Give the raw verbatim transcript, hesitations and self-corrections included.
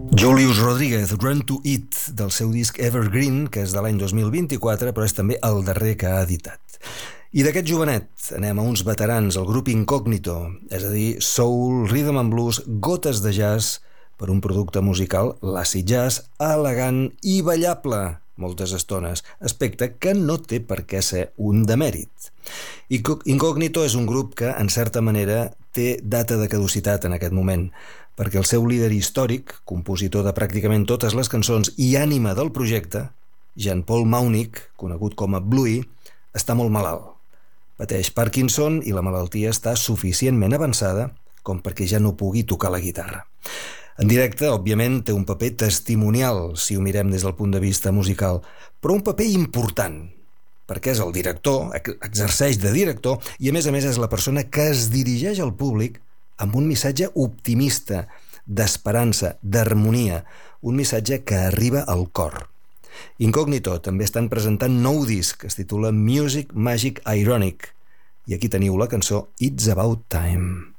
Julius Rodríguez, Run to It, del seu disc Evergreen, que és de l'any dos mil vint-i-quatre, però és també el darrer que ha editat. I d'aquest jovenet anem a uns veterans, el grup Incógnito, és a dir, soul, rhythm and blues, gotes de jazz per un producte musical, l'acid jazz, elegant i ballable moltes estones, aspecte que no té per què ser un demèrit. Incógnito és un grup que, en certa manera, té data de caducitat en aquest moment, perquè el seu líder històric, compositor de pràcticament totes les cançons i ànima del projecte, Jean-Paul Maunick, conegut com a Bluey, està molt malalt. Pateix Parkinson i la malaltia està suficientment avançada com perquè ja no pugui tocar la guitarra. En directe, òbviament, té un paper testimonial, si ho mirem des del punt de vista musical, però un paper important, perquè és el director, exerceix de director, i a més a més és la persona que es dirigeix al públic amb un missatge optimista, d'esperança, d'harmonia, un missatge que arriba al cor. Incógnito també estan presentant nou disc que es titula Music Magic Ironic, i aquí teniu la cançó It's About Time.